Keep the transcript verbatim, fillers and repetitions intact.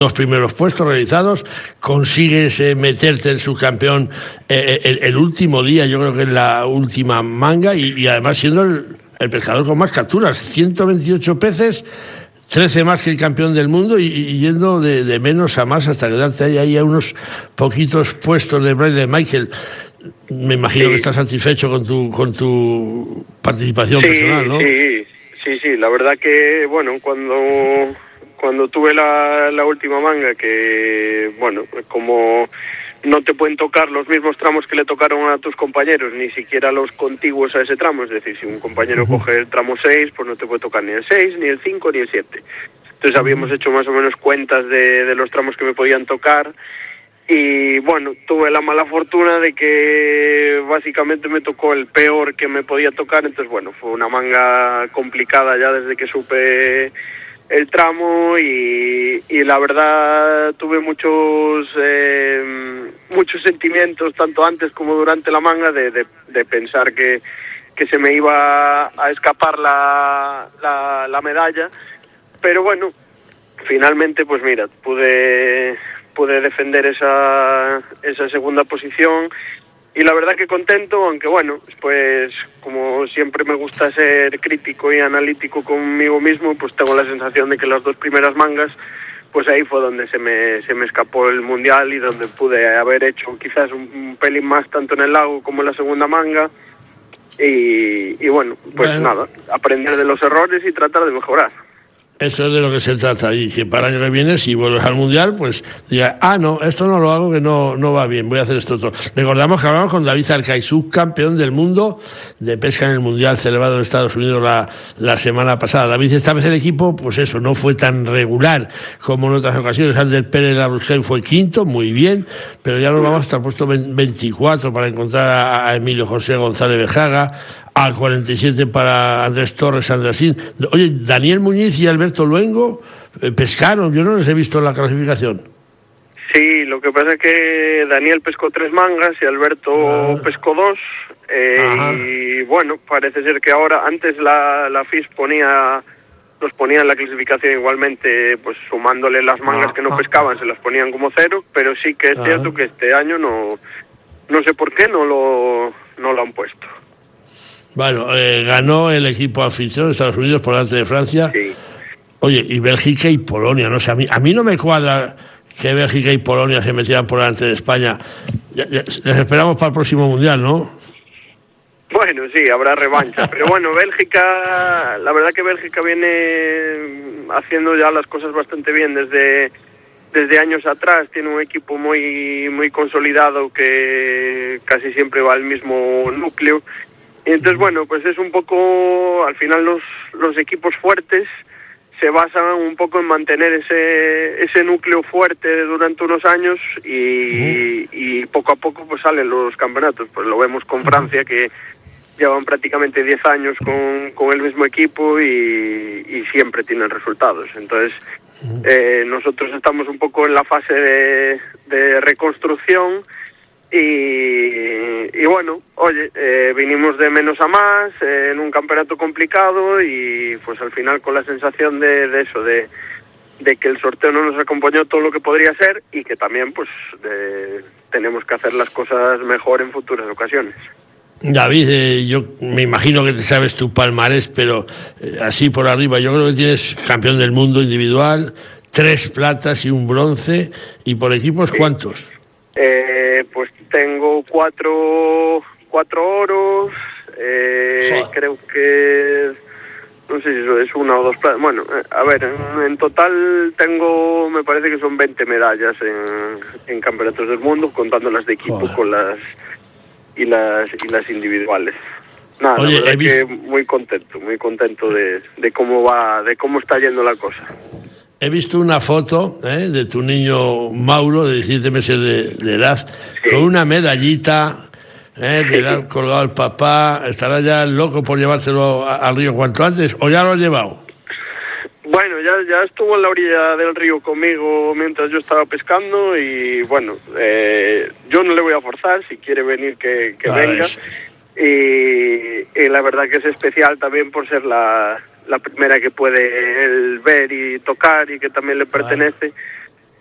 Los primeros puestos realizados, consigues eh, meterte en subcampeón eh, el, el último día, yo creo que en la última manga, y, y además siendo el, el pescador con más capturas, ciento veintiocho peces, trece más que el campeón del mundo, y, y yendo de, de menos a más hasta quedarte ahí, ahí a unos poquitos puestos de Bradley Michael. Me imagino sí. que estás satisfecho con tu con tu participación sí, personal, ¿no? Sí, sí, sí, la verdad que, bueno, cuando... Cuando tuve la, la última manga, que, bueno, como no te pueden tocar los mismos tramos que le tocaron a tus compañeros, ni siquiera los contiguos a ese tramo, es decir, si un compañero uh-huh. coge el tramo seis, pues no te puede tocar ni el seis, ni el cinco, ni el siete. Entonces habíamos hecho más o menos cuentas de, de los tramos que me podían tocar, y bueno, tuve la mala fortuna de que básicamente me tocó el peor que me podía tocar, entonces bueno, fue una manga complicada ya desde que supe el tramo, y, y la verdad tuve muchos eh, muchos sentimientos tanto antes como durante la manga de, de, de pensar que, que se me iba a escapar la, la, la medalla, pero bueno, finalmente pues mira, pude pude defender esa, esa segunda posición. Y la verdad que contento, aunque bueno, pues como siempre me gusta ser crítico y analítico conmigo mismo, pues tengo la sensación de que las dos primeras mangas, pues ahí fue donde se me se me escapó el mundial y donde pude haber hecho quizás un, un pelín más tanto en el lago como en la segunda manga. Y, y bueno, pues bueno. nada, aprender de los errores y tratar de mejorar. Eso es de lo que se trata, y que para el año que viene, si vuelves al Mundial, pues diga, ah, no, esto no lo hago, que no no va bien, voy a hacer esto otro. Recordamos que hablamos con David Arcay, subcampeón del mundo de pesca en el Mundial celebrado en Estados Unidos la, la semana pasada. David, esta vez el equipo, pues eso, no fue tan regular como en otras ocasiones. Ander Pérez Labrusquel fue quinto, muy bien, pero ya nos vamos hasta el puesto veinticuatro para encontrar a, a Emilio José González Bejaga, al cuarenta y siete para Andrés Torres Andrasín. Oye, Daniel Muñiz y Alberto Luengo eh, pescaron, yo no les he visto en la clasificación. Sí, lo que pasa es que Daniel pescó tres mangas y Alberto ah. pescó dos, eh, y bueno, parece ser que ahora, antes la, la F I S ponía, los ponía en la clasificación igualmente, pues sumándole las mangas ah. que no pescaban, se las ponían como cero, pero sí que es ah. cierto que este año no, no sé por qué no lo, no lo han puesto. Bueno, eh, ganó el equipo anfitrión de Estados Unidos por delante de Francia. Sí. Oye, y Bélgica y Polonia, no sé, a mí, a mí no me cuadra que Bélgica y Polonia se metieran por delante de España. Ya, ya, les esperamos para el próximo Mundial, ¿no? Bueno, sí, habrá revancha. Pero bueno, Bélgica, la verdad que Bélgica viene haciendo ya las cosas bastante bien desde... Desde años atrás. Tiene un equipo muy muy consolidado que casi siempre va al mismo núcleo. Y entonces, bueno, pues es un poco, al final los los equipos fuertes se basan un poco en mantener ese ese núcleo fuerte durante unos años y, y poco a poco pues salen los campeonatos. Pues lo vemos con Francia, que llevan prácticamente diez años con, con el mismo equipo y, y siempre tienen resultados. Entonces, eh, nosotros estamos un poco en la fase de, de reconstrucción. Y, y bueno, oye, eh, vinimos de menos a más eh, en un campeonato complicado y pues al final con la sensación de, de eso, de, de que el sorteo no nos acompañó todo lo que podría ser y que también pues de, tenemos que hacer las cosas mejor en futuras ocasiones. David, eh, yo me imagino que te sabes tu palmarés, pero eh, así por arriba, yo creo que tienes campeón del mundo individual, tres platas y un bronce, y por equipos, ¿cuántos? Eh, pues tengo cuatro cuatro oros, eh, creo que no sé si eso es una o dos platas. Bueno, eh, a ver, en, en total tengo, me parece que son veinte medallas en, en campeonatos del mundo, contando las de equipo Joder. con las y las y las individuales. Nada, Oye, la verdad visto... que muy contento, muy contento de, de cómo va, de cómo está yendo la cosa. He visto una foto ¿eh? de tu niño Mauro, de diecisiete meses de, de edad, sí. con una medallita ¿eh? que le ha colgado el papá. ¿Estará ya loco por llevárselo al río cuanto antes o ya lo ha llevado? Bueno, ya, ya estuvo en la orilla del río conmigo mientras yo estaba pescando y bueno, eh, yo no le voy a forzar, si quiere venir que, que venga. Y, y la verdad que es especial también por ser la... la primera que puede él ver y tocar y que también le pertenece.